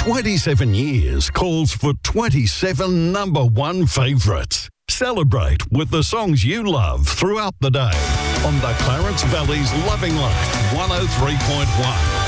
27 years calls for 27 number one favourites. Celebrate with the songs you love throughout the day on the Clarence Valley's Loving Life 103.1.